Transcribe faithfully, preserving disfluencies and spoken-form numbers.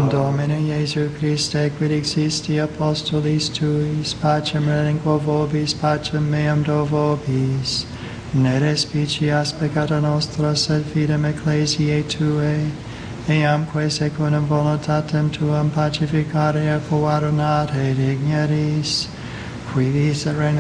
Domine Iesu Christe, quid existi apostolis tuis, pacem relinquo vobis, pacem meam do vobis. Ne respicias peccata nostra, sed fidem ecclesiae Tuae, eamque secundum voluntatem Tuam pacificare et coadunate digneris, qui vis et regnum